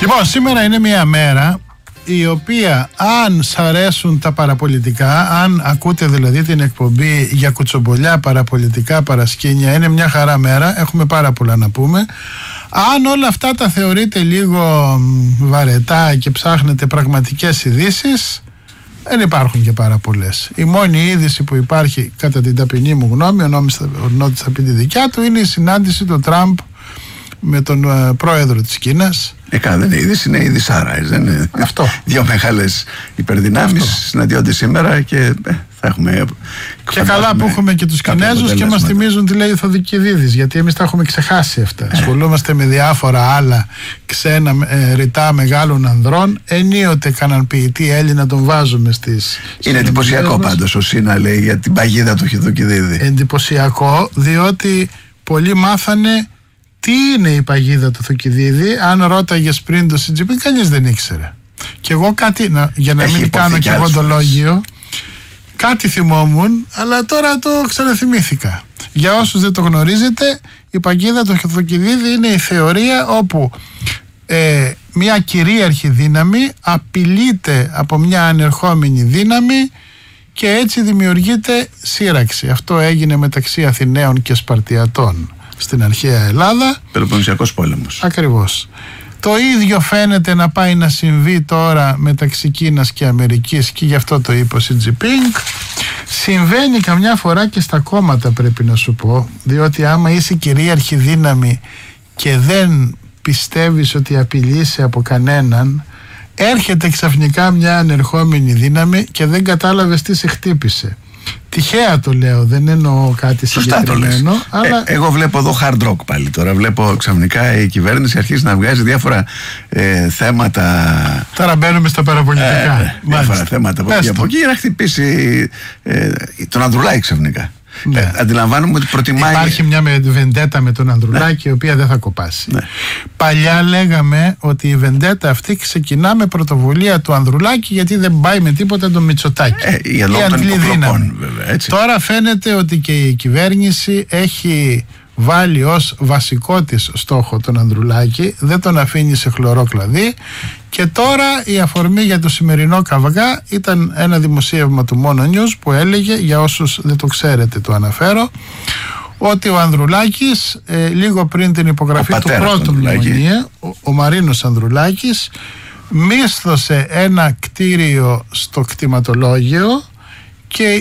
Λοιπόν, σήμερα είναι μια μέρα η οποία, αν σ' αρέσουν τα παραπολιτικά, αν ακούτε δηλαδή την εκπομπή για κουτσομπολιά, παραπολιτικά, παρασκήνια, είναι μια χαρά μέρα, έχουμε πάρα πολλά να πούμε. Αν όλα αυτά τα θεωρείτε λίγο βαρετά και ψάχνετε πραγματικές ειδήσεις, δεν υπάρχουν και πάρα πολλές. Η μόνη είδηση που υπάρχει, κατά την ταπεινή μου γνώμη, ο Νότης θα πει τη δικιά του, είναι η συνάντηση του Τραμπ με τον πρόεδρο της Κίνας. Δεν είναι είδηση, είναι ειδησάρα. Δεν είναι αυτό. Δύο μεγάλες υπερδυνάμεις συναντιόνται σήμερα και θα έχουμε. Και καλά που έχουμε και τους Κινέζους και μας θυμίζουν τι λέει η Θοδικηδίδης, γιατί εμείς τα έχουμε ξεχάσει αυτά. Ασχολούμαστε με διάφορα άλλα ξένα ρητά μεγάλων ανδρών. Ενίοτε κανέναν ποιητή Έλληνα τον βάζουμε στις. Είναι εντυπωσιακό πάντως ο Σίνα λέει για την παγίδα του Θοδικηδίδη. Εντυπωσιακό, διότι πολλοί μάθανε τι είναι η παγίδα του Θοκιδίδη. Αν ρώταγες πριν το CGP, κανείς δεν ήξερε. Και εγώ κάτι, για να μην κάνω και εγώ το λόγιο, κάτι θυμόμουν, αλλά τώρα το ξαναθυμήθηκα. Για όσους δεν το γνωρίζετε, η παγίδα του Θοκιδίδη είναι η θεωρία όπου μια κυρίαρχη δύναμη απειλείται από μια ανερχόμενη δύναμη και έτσι δημιουργείται σύραξη. Αυτό έγινε μεταξύ Αθηναίων και Σπαρτιατών στην αρχαία Ελλάδα. Πελοποννησιακός πόλεμος. Ακριβώς. Το ίδιο φαίνεται να πάει να συμβεί τώρα μεταξύ Κίνας και Αμερικής και γι' αυτό το είπε ο Xi Jinping. Συμβαίνει καμιά φορά και στα κόμματα, πρέπει να σου πω, διότι άμα είσαι κυρίαρχη δύναμη και δεν πιστεύεις ότι απειλείσαι από κανέναν, έρχεται ξαφνικά μια ανερχόμενη δύναμη και δεν κατάλαβες τι σε χτύπησε. Τυχαία το λέω, δεν εννοώ κάτι συγκεκριμένο. Αλλά... εγώ βλέπω εδώ hard rock πάλι τώρα. Βλέπω ξαφνικά η κυβέρνηση αρχίζει να βγάζει διάφορα θέματα. Τώρα μπαίνουμε στα παραπολιτικά. Διάφορα θέματα από εκεί για να χτυπήσει τον Ανδρουλάκη ξαφνικά. Ναι. Αντιλαμβάνομαι ότι προτιμάει. Υπάρχει μια βεντέτα με τον Ανδρουλάκη, η οποία δεν θα κοπάσει. Ναι. Παλιά λέγαμε ότι η βεντέτα αυτή ξεκινά με πρωτοβουλία του Ανδρουλάκη, γιατί δεν πάει με τίποτα τον Μητσοτάκη. Η αντλή δύναμη. Τώρα φαίνεται ότι και η κυβέρνηση έχει βάλει ως βασικό της στόχο τον Ανδρουλάκη, δεν τον αφήνει σε χλωρό κλαδί. Και τώρα η αφορμή για το σημερινό καβγά ήταν ένα δημοσίευμα του Mono News που έλεγε, για όσους δεν το ξέρετε το αναφέρω, ότι ο Ανδρουλάκης λίγο πριν την υπογραφή του πρώτου μνημονίου, ο Μαρίνος Ανδρουλάκης μίσθωσε ένα κτίριο στο κτηματολόγιο και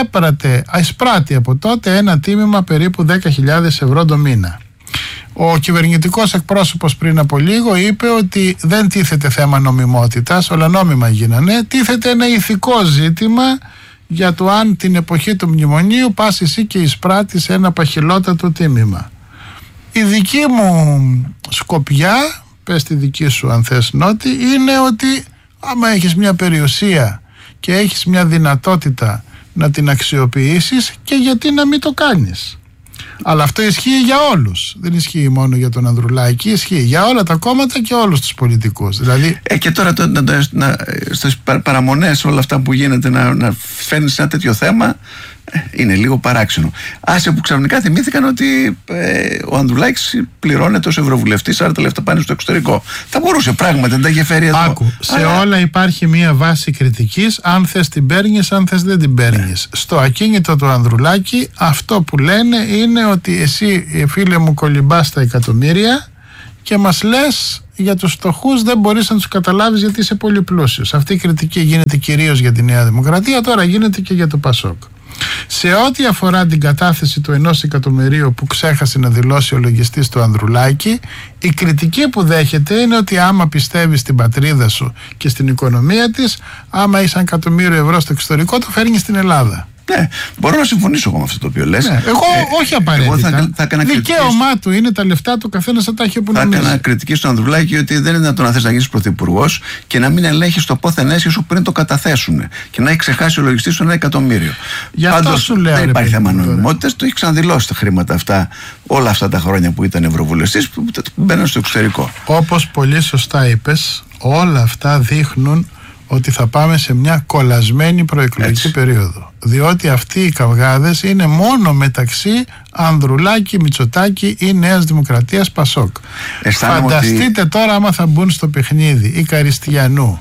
εισπράττει από τότε ένα τίμημα περίπου 10.000 ευρώ το μήνα. Ο κυβερνητικός εκπρόσωπος πριν από λίγο είπε ότι δεν τίθεται θέμα νομιμότητας, όλα νόμιμα γίνανε, τίθεται ένα ηθικό ζήτημα για το αν την εποχή του μνημονίου πας εσύ και εισπράττεις ένα παχυλότατο τίμημα. Η δική μου σκοπιά, πες τη δική σου αν θες Νότη, είναι ότι άμα έχεις μια περιουσία και έχεις μια δυνατότητα να την αξιοποιήσεις, και γιατί να μην το κάνεις. Αλλά αυτό ισχύει για όλους. Δεν ισχύει μόνο για τον Ανδρουλάκη, ισχύει για όλα τα κόμματα και όλους τους πολιτικούς. Δηλαδή... και τώρα στις παραμονές όλα αυτά που γίνεται να φέρνεις ένα τέτοιο θέμα είναι λίγο παράξενο. Άσε που ξαφνικά θυμήθηκαν ότι ο Ανδρουλάκης πληρώνεται ως ευρωβουλευτής, άρα τα λεφτά πάνε στο εξωτερικό. Θα μπορούσε πράγματι να τα είχε φέρει εδώ. Άκου, σε όλα υπάρχει μία βάση κριτικής, αν θες την παίρνεις, αν θες δεν την παίρνεις. Στο ακίνητο του Ανδρουλάκη αυτό που λένε είναι ότι εσύ, φίλε μου, κολυμπάς τα εκατομμύρια και μας λες για τους φτωχούς δεν μπορείς να τους καταλάβεις γιατί είσαι πολύ πλούσιος. Αυτή η κριτική γίνεται κυρίως για τη Νέα Δημοκρατία, τώρα γίνεται και για το Πασόκ. Σε ό,τι αφορά την κατάθεση του 1 εκατομμυρίου που ξέχασε να δηλώσει ο λογιστής του Ανδρουλάκη, η κριτική που δέχεται είναι ότι άμα πιστεύεις στην πατρίδα σου και στην οικονομία της, άμα είσαι 1 εκατομμύριο ευρώ στο εξωτερικό, το φέρνει στην Ελλάδα. Ναι, μπορώ να συμφωνήσω εγώ με αυτό το οποίο λες. Ναι, εγώ όχι απαραίτητα. Δικαίωμά του είναι, τα λεφτά του, καθένας θα τα έχει όπου νομίζει. Θα έκανα κριτική στον Ανδρουλάκη ότι δεν είναι δυνατόν να θες να γίνεις πρωθυπουργός και να μην ελέγχεις το πόθεν έσχε σου πριν το καταθέσουν και να έχει ξεχάσει ο λογιστής σου 1 εκατομμύριο. Πάντως δεν υπάρχει θέμα νομιμότητας, το έχει ξαναδηλώσει τα χρήματα αυτά όλα αυτά τα χρόνια που ήταν ευρωβουλευτής που μπαίνουν στο εξωτερικό. Όπως πολύ σωστά είπες, όλα αυτά δείχνουν ότι θα πάμε σε μια κολλασμένη προεκλογική περίοδο. Διότι αυτοί οι καυγάδες είναι μόνο μεταξύ Ανδρουλάκη, Μητσοτάκη ή Νέας Δημοκρατίας, Πασόκ. Φανταστείτε τώρα άμα θα μπουν στο παιχνίδι η Καριστιανού.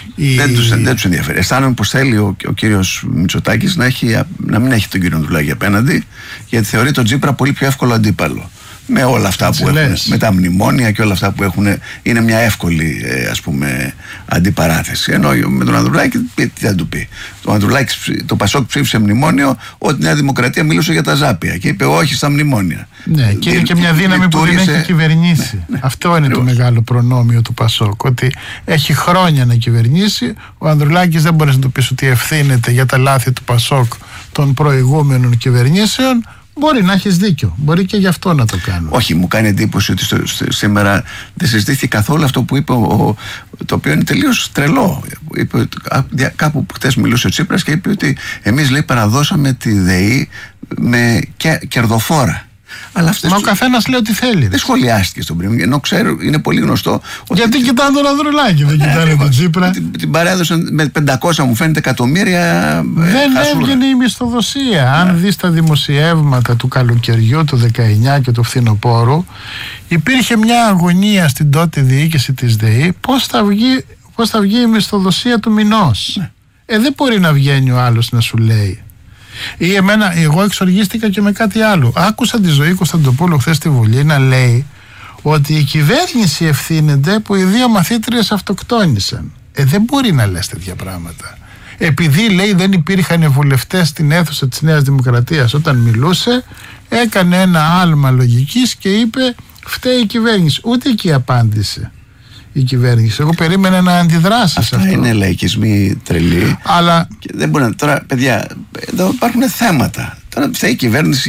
Δεν τους ενδιαφέρει. Αισθάνομαι πως θέλει ο κύριος Μητσοτάκης να μην έχει τον κύριο Ανδρουλάκη απέναντι, γιατί θεωρεί τον Τσίπρα πολύ πιο εύκολο αντίπαλο. Με όλα αυτά που έχουν, με τα μνημόνια και όλα αυτά που έχουν, είναι μια εύκολη ας πούμε αντιπαράθεση. Ενώ με τον Ανδρουλάκη τι θα του πει? Το Ανδρουλάκη, το Πασόκ ψήφισε μνημόνιο ότι η Νέα Δημοκρατία μιλούσε για τα ζάπια και είπε όχι στα μνημόνια. Ναι, και είναι και μια δύναμη που την έχει κυβερνήσει. Αυτό είναι το μεγάλο προνόμιο του Πασόκ, ότι έχει χρόνια να κυβερνήσει. Ο Ανδρουλάκης δεν μπορεί να του πει ότι ευθύνεται για τα λάθη του Πασόκ των προηγούμενων κυβερνήσεων. Μπορεί να έχεις δίκιο. Μπορεί και γι' αυτό να το κάνω. Όχι, μου κάνει εντύπωση ότι σήμερα δεν συζητήθηκε καθόλου αυτό που είπε το οποίο είναι τελείως τρελό. Είπε, κάπου χτες μιλούσε ο Τσίπρας και είπε ότι εμείς, λέει, παραδώσαμε τη ΔΕΗ με κερδοφόρα. Αλλά ο καθένας λέει ό,τι θέλει. Δεν σχολιάστηκε στον πριν, ενώ ξέρω, είναι πολύ γνωστό. Γιατί κοιτάνε τον Ανδρουλάκη, δεν κοιτάνε τον Τσίπρα. Την παρέδωσαν με 500, μου φαίνεται, εκατομμύρια. Δεν έβγαινε η μισθοδοσία. Αν δεις τα δημοσιεύματα του καλοκαιριού του 19 και του φθινοπόρου, υπήρχε μια αγωνία στην τότε διοίκηση της ΔΕΗ πώς θα βγει η μισθοδοσία του μηνός. Δεν μπορεί να βγαίνει ο άλλος να σου λέει. Ή εγώ εξοργίστηκα και με κάτι άλλο. Άκουσα τη Ζωή Κωνσταντοπούλου χθες στη Βουλή να λέει ότι η κυβέρνηση ευθύνεται που οι 2 μαθήτριες αυτοκτόνησαν. Δεν μπορεί να λες τέτοια πράγματα. Επειδή, λέει, δεν υπήρχαν βουλευτές στην αίθουσα της Νέας Δημοκρατίας όταν μιλούσε, έκανε ένα άλμα λογικής και είπε φταίει η κυβέρνηση. Ούτε εκεί απάντησε η κυβέρνηση. Εγώ περίμενα να αντιδράσει σε αυτό. Είναι λαϊκισμοί τρελοί. Αλλά δεν μπορεί να. Τώρα, παιδιά, εδώ υπάρχουν θέματα. Τώρα φταίει η κυβέρνηση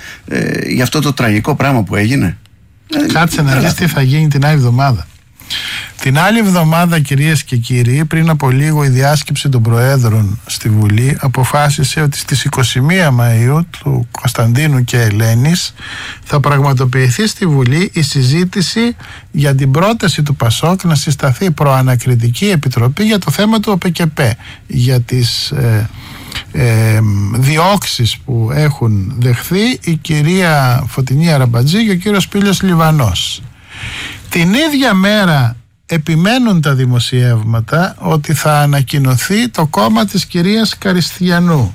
για αυτό το τραγικό πράγμα που έγινε. Κάτσε να δεις τι θα γίνει την άλλη εβδομάδα. Την άλλη εβδομάδα, κυρίες και κύριοι, πριν από λίγο η διάσκεψη των Προέδρων στη Βουλή αποφάσισε ότι στις 21 Μαΐου του Κωνσταντίνου και Ελένης θα πραγματοποιηθεί στη Βουλή η συζήτηση για την πρόταση του Πασόκ να συσταθεί προανακριτική επιτροπή για το θέμα του ΟΠΕΚΕΠΕ, για τις διώξεις που έχουν δεχθεί η κυρία Φωτεινή Αραμπατζή και ο κύριος Πήλιος Λιβανός. Την ίδια μέρα επιμένουν τα δημοσιεύματα ότι θα ανακοινωθεί το κόμμα της κυρίας Καριστιανού,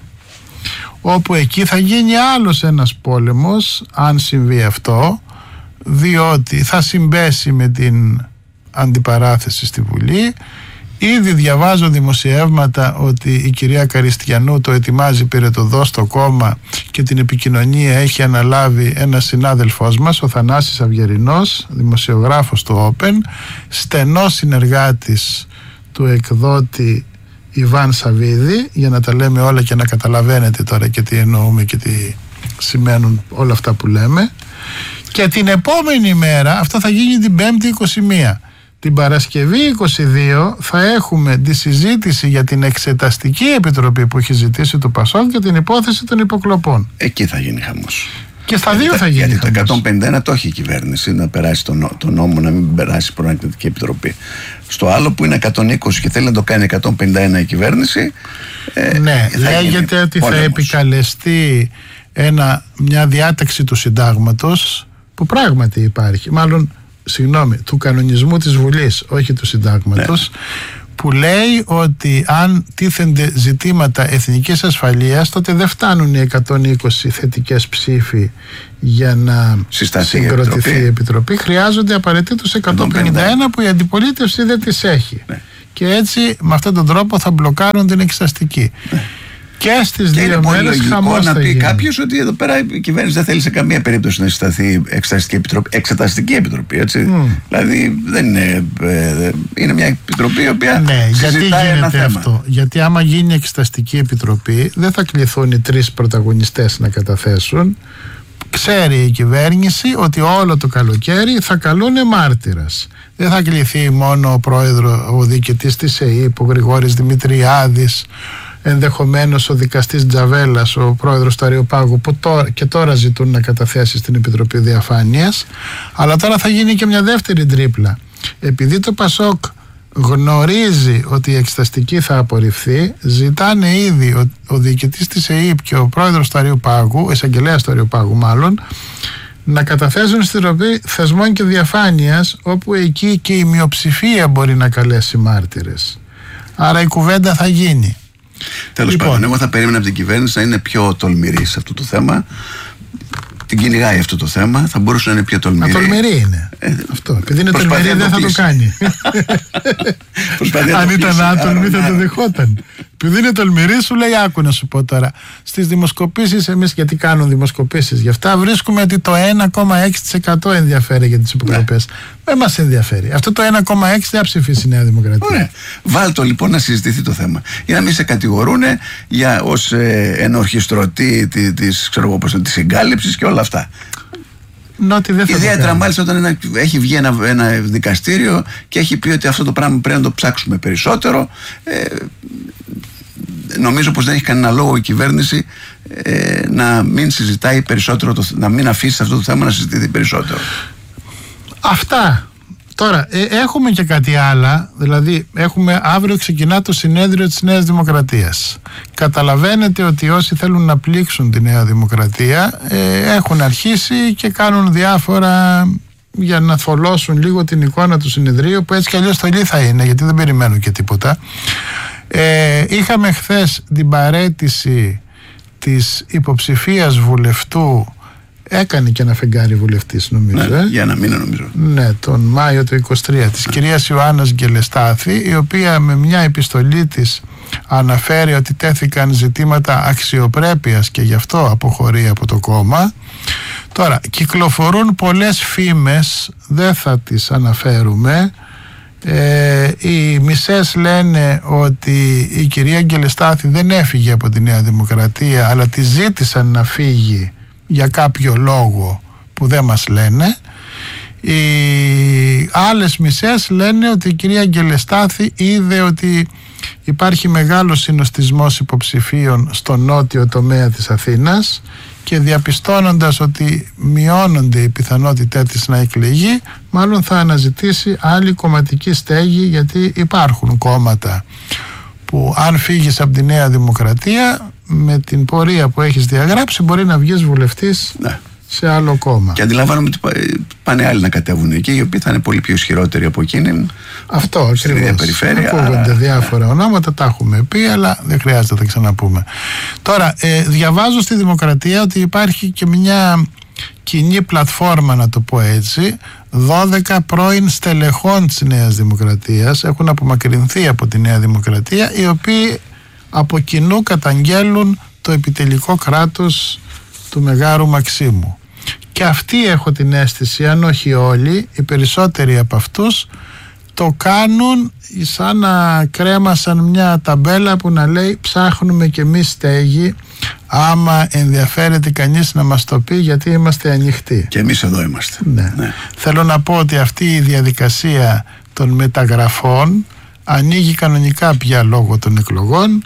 όπου εκεί θα γίνει άλλος ένας πόλεμος αν συμβεί αυτό, διότι θα συμπέσει με την αντιπαράθεση στη Βουλή. Ήδη διαβάζω δημοσιεύματα ότι η κυρία Καριστιανού το ετοιμάζει πυρετοδό στο κόμμα και την επικοινωνία έχει αναλάβει ένας συνάδελφός μας, ο Θανάσης Αυγερινός, δημοσιογράφος του Open, στενός συνεργάτης του εκδότη Ιβάν Σαββίδη, για να τα λέμε όλα και να καταλαβαίνετε τώρα και τι εννοούμε και τι σημαίνουν όλα αυτά που λέμε. Και την επόμενη μέρα, αυτό θα γίνει την 5η 21, την Παρασκευή 22 θα έχουμε τη συζήτηση για την Εξεταστική Επιτροπή που έχει ζητήσει το Πασόκ και την υπόθεση των υποκλοπών. Εκεί θα γίνει χαμός. Και στα δύο θα γίνει γιατί χαμός. Το 151 το έχει η κυβέρνηση να περάσει τον νόμο, να μην περάσει προανακριτική επιτροπή. Στο άλλο που είναι 120 και θέλει να το κάνει 151 η κυβέρνηση. Ναι, λέγεται ότι πόλεμος. Θα επικαλεστεί μια διάταξη του συντάγματος που πράγματι υπάρχει. Του κανονισμού της Βουλής, όχι του συντάγματος, που λέει ότι αν τίθενται ζητήματα εθνικής ασφαλείας, τότε δεν φτάνουν οι 120 θετικές ψήφοι για να συγκροτηθεί η Επιτροπή. Χρειάζονται απαραίτητος 151 που η αντιπολίτευση δεν τις έχει. Και έτσι με αυτόν τον τρόπο θα μπλοκάρουν την εξεταστική. Και στις δύο μέρες χαμός θα γίνει. Να πει κάποιος ότι εδώ πέρα η κυβέρνηση δεν θέλει σε καμία περίπτωση να συσταθεί εξεταστική επιτροπή. Έτσι. Δηλαδή δεν είναι μια επιτροπή η οποία συζητάει ένα θέμα. Αυτό? Γιατί άμα γίνει εξεταστική επιτροπή δεν θα κληθούν οι 3 πρωταγωνιστές να καταθέσουν. Ξέρει η κυβέρνηση ότι όλο το καλοκαίρι θα καλούν μάρτυρας. Δεν θα κληθεί μόνο ο διοικητής της ΕΕΠ, ο Γρηγόρης Δημητριάδης, ενδεχομένως ο δικαστής Τζαβέλας, ο πρόεδρος του Αριοπάγου, που και τώρα ζητούν να καταθέσει στην Επιτροπή Διαφάνειας. Αλλά τώρα θα γίνει και μια δεύτερη τρίπλα. Επειδή το Πασόκ γνωρίζει ότι η εξεταστική θα απορριφθεί, ζητάνε ήδη ο διοικητής της ΕΕΠ και ο πρόεδρος του Αριοπάγου, εισαγγελέας του Αριοπάγου μάλλον, να καταθέσουν στην Επιτροπή Θεσμών και Διαφάνειας, όπου εκεί και η μειοψηφία μπορεί να καλέσει μάρτυρες. Άρα η κουβέντα θα γίνει. Τέλος πάντων, εγώ θα περίμενα από την κυβέρνηση να είναι πιο τολμηρή σε αυτό το θέμα. Την κυνηγάει αυτό το θέμα, θα μπορούσε να είναι πιο τολμηρή. Τολμηρή είναι. Αυτό. Επειδή είναι τολμηρή δεν θα το κάνει. Αν ήταν άτολμη θα το δεχόταν. Επειδή είναι τολμηρή, σου λέει: άκου να σου πω τώρα. Στις δημοσκοπήσεις, εμείς γιατί κάνουν δημοσκοπήσεις γι' αυτά, βρίσκουμε ότι το 1,6% ενδιαφέρει για τις υποκλοπές. Δεν μας ενδιαφέρει. Αυτό το 1,6% δεν θα ψηφίσει η Νέα Δημοκρατία. Ωραία. Βάλτο λοιπόν να συζητηθεί το θέμα. Για να μην σε κατηγορούν ως ενορχιστρωτή της εγκάλυψης και όλα αυτά. Ιδιαίτερα μάλιστα όταν έχει βγει ένα δικαστήριο και έχει πει ότι αυτό το πράγμα πρέπει να το ψάξουμε περισσότερο. Νομίζω πως δεν έχει κανένα λόγο η κυβέρνηση να μην συζητάει περισσότερο, να μην αφήσει αυτό το θέμα να συζητηθεί περισσότερο. Αυτά. Τώρα έχουμε και κάτι άλλο. Δηλαδή αύριο ξεκινά το συνέδριο της Νέας Δημοκρατίας. Καταλαβαίνετε ότι όσοι θέλουν να πλήξουν τη Νέα Δημοκρατία έχουν αρχίσει και κάνουν διάφορα για να θολώσουν λίγο την εικόνα του συνεδρίου, που έτσι κι αλλιώς θολή θα είναι, γιατί δεν περιμένουν και τίποτα. Είχαμε χθες την παραίτηση της υποψηφίας βουλευτού. Έκανε και ένα φεγγάρι βουλευτής, νομίζω. Ναι, για ένα μήνα νομίζω. Ναι, τον Μάιο του 23, της κυρίας Ιωάννας Γκελεστάθη, η οποία με μια επιστολή της αναφέρει ότι τέθηκαν ζητήματα αξιοπρέπειας και γι' αυτό αποχωρεί από το κόμμα. Τώρα, κυκλοφορούν πολλές φήμες, δεν θα τις αναφέρουμε. Οι μισές λένε ότι η κυρία Γκελεστάθη δεν έφυγε από τη Νέα Δημοκρατία, αλλά τη ζήτησαν να φύγει για κάποιο λόγο που δεν μας λένε. Οι άλλες μισές λένε ότι η κυρία Γκελεστάθη είδε ότι υπάρχει μεγάλος συνοστισμός υποψηφίων στο νότιο τομέα της Αθήνας και διαπιστώνοντας ότι μειώνονται οι πιθανότητές της να εκλεγεί, μάλλον θα αναζητήσει άλλη κομματική στέγη, γιατί υπάρχουν κόμματα που αν φύγεις από τη Νέα Δημοκρατία με την πορεία που έχεις διαγράψει μπορεί να βγεις βουλευτής σε άλλο κόμμα. Και αντιλαμβάνομαι ότι πάνε άλλοι να κατέβουν εκεί, οι οποίοι θα είναι πολύ πιο ισχυρότεροι από εκείνη. Αυτό ακριβώς. Ακούγονται διάφορα ονόματα, τα έχουμε πει, αλλά δεν χρειάζεται να τα ξαναπούμε. Τώρα, διαβάζω στη Δημοκρατία ότι υπάρχει και μια κοινή πλατφόρμα, να το πω έτσι. 12 πρώην στελεχών της Νέας Δημοκρατίας έχουν απομακρυνθεί από τη Νέα Δημοκρατία, οι οποίοι από κοινού καταγγέλουν το επιτελικό κράτος του Μεγάρου Μαξίμου. Και αυτοί, έχω την αίσθηση, αν όχι όλοι, οι περισσότεροι από αυτούς το κάνουν σαν να κρέμασαν μια ταμπέλα που να λέει ψάχνουμε και εμείς στέγη, άμα ενδιαφέρεται κανείς να μας το πει, γιατί είμαστε ανοιχτοί. Και εμείς εδώ είμαστε. Ναι. Θέλω να πω ότι αυτή η διαδικασία των μεταγραφών ανοίγει κανονικά πια λόγω των εκλογών.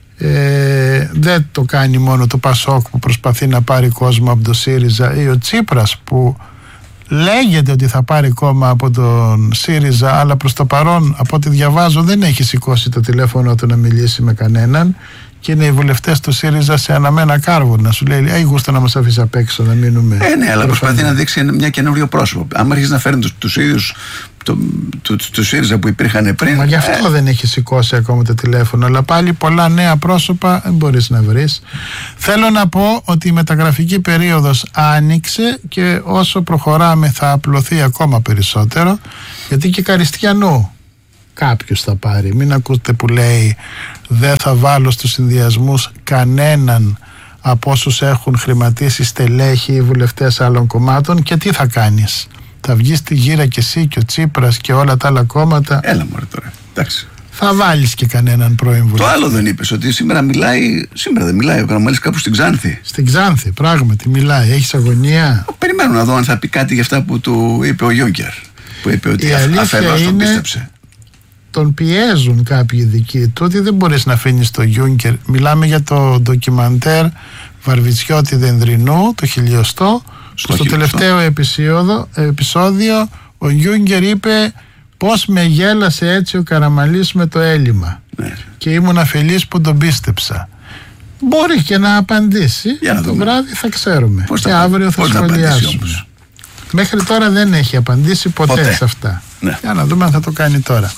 Δεν το κάνει μόνο το Πασόκ που προσπαθεί να πάρει κόσμο από το ΣΥΡΙΖΑ, ή ο Τσίπρας που λέγεται ότι θα πάρει κόμμα από τον ΣΥΡΙΖΑ, αλλά προς το παρόν, από ό,τι διαβάζω, δεν έχει σηκώσει το τηλέφωνο του να μιλήσει με κανέναν, και είναι οι βουλευτές του ΣΥΡΙΖΑ σε αναμένα κάρβουνα. Σου λέει: «Αϊ, γούστα να μας αφήσει απ' έξω, να μείνουμε». Ναι, αλλά προσπαθεί να δείξει μια καινούριο πρόσωπο. Αν αρχίσει να φέρνει τους ίδιους του ΣΥΡΙΖΑ που υπήρχαν πριν. Μα γι' αυτό δεν έχει σηκώσει ακόμα το τηλέφωνο. Αλλά πάλι πολλά νέα πρόσωπα δεν μπορείς να βρεις. Θέλω να πω ότι η μεταγραφική περίοδος άνοιξε και όσο προχωράμε θα απλωθεί ακόμα περισσότερο, γιατί και Καριστιανού κάποιος θα πάρει. Μην ακούτε που λέει δεν θα βάλω στους συνδυασμούς κανέναν από όσους έχουν χρηματίσει στελέχη ή βουλευτές άλλων κομμάτων. Και τι θα κάνεις? Θα βγεις στη γύρα και εσύ και ο Τσίπρας και όλα τα άλλα κόμματα? Έλα μωρέ τώρα, εντάξει. Θα βάλεις και κανέναν πρώην βουλευτή? Το άλλο δεν είπες, ότι σήμερα δεν μιλάει ο Καραμαλής κάπου στην Ξάνθη? Στην Ξάνθη, πράγματι μιλάει. Έχεις αγωνία? Περιμένω να δω αν θα πει κάτι για αυτά που του είπε ο Γιούγκερ, που είπε ότι αφενός τον πίστεψε. Τον πιέζουν κάποιοι δικοί του ότι δεν μπορείς να αφήνεις το Γιούγκερ. Μιλάμε για το ντοκιμαντέρ Βαρβιτσιώτη Δενδρινού, το 1000. Στο τελευταίο επεισόδιο ο Γιούγκερ είπε Πώς με γέλασε έτσι ο Καραμανλής με το έλλειμμα, Ναι. και ήμουν αφελής που τον πίστεψα. Μπορεί και να απαντήσει. Το βράδυ θα ξέρουμε. Και αύριο θα σχολιάσουμε. Μέχρι τώρα δεν έχει απαντήσει ποτέ σε αυτά. Ναι. Για να δούμε αν θα το κάνει τώρα.